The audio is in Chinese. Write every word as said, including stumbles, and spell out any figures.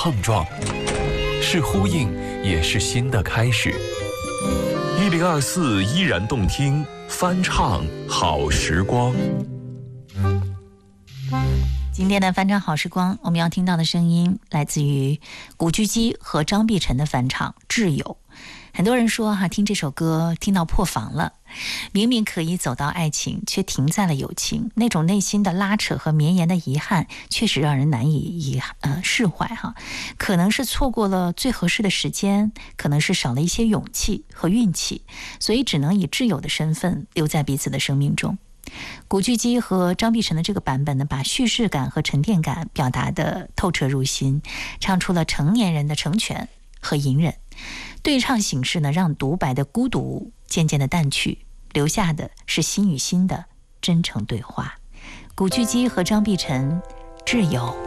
碰撞，是呼应，也是新的开始。一零二四依然动听，翻唱好时光。 今天的翻唱好时光，我们要听到的声音来自于古巨基和张碧晨的翻唱《挚友》。很多人说哈，听这首歌听到破防了，明明可以走到爱情，却停在了友情，那种内心的拉扯和绵延的遗憾，确实让人难以遗呃释怀哈。可能是错过了最合适的时间，可能是少了一些勇气和运气，所以只能以挚友的身份留在彼此的生命中。古巨基和张碧晨的这个版本呢，把叙事感和沉淀感表达得透彻入心，唱出了成年人的成全和隐忍。对唱形式呢，让独白的孤独渐渐的淡去，留下的是心与心的真诚对话。古巨基和张碧晨，挚友。